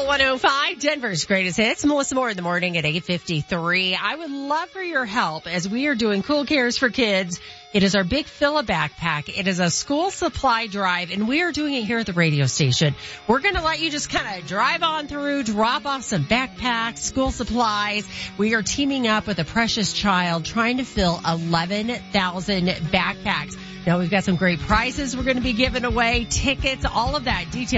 105, Denver's greatest hits. Melissa Moore in the morning at 8:53. I would love for your help as we are doing Cool Cares for Kids. It is our Big Fill a Backpack. It is a school supply drive, and we are doing it here at the radio station. We're going to let you just kind of drive on through, drop off some backpacks, school supplies. We are teaming up with a Precious Child trying to fill 11,000 backpacks. Now, we've got some great prizes we're going to be giving away, tickets, all of that. Details